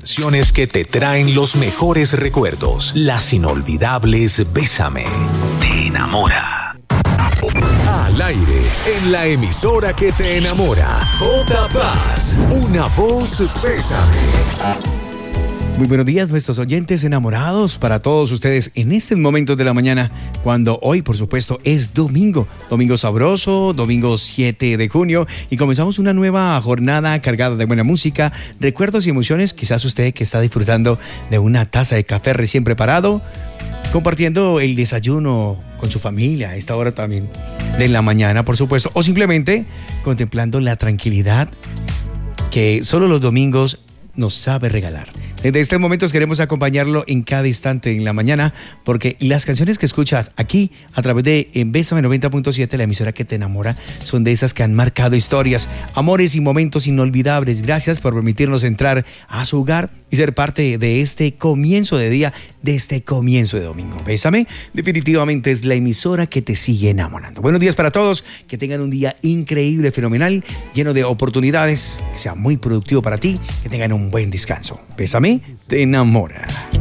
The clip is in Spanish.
Canciones que te traen los mejores recuerdos. Las inolvidables Bésame. Te enamora. Al aire, en la emisora que te enamora. J Paz, una voz Bésame. Muy buenos días, nuestros oyentes enamorados, para todos ustedes en estos momentos de la mañana, cuando hoy, por supuesto, es domingo sabroso, domingo 7 de junio, y comenzamos una nueva jornada cargada de buena música, recuerdos y emociones. Quizás usted que está disfrutando de una taza de café recién preparado, compartiendo el desayuno con su familia a esta hora también de la mañana, por supuesto, o simplemente contemplando la tranquilidad que solo los domingos nos sabe regalar. Desde estos momentos queremos acompañarlo en cada instante en la mañana, porque las canciones que escuchas aquí a través de Bésame 90.7, la emisora que te enamora, son de esas que han marcado historias, amores y momentos inolvidables. Gracias por permitirnos entrar a su hogar y ser parte de este comienzo de día, de este comienzo de domingo. Bésame definitivamente es la emisora que te sigue enamorando. Buenos días para todos, que tengan un día increíble, fenomenal, lleno de oportunidades, que sea muy productivo para ti, que tengan un buen descanso. Bésame te enamora.